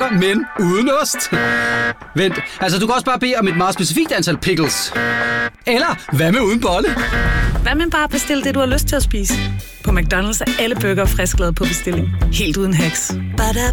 burger, men uden ost. Vent, altså du kan også bare bede om et meget specifikt antal pickles. Eller, hvad med uden bolle? Hvad med bare at bestille det, du har lyst til at spise? På McDonald's er alle burger frisklavet på bestilling. Helt uden hacks.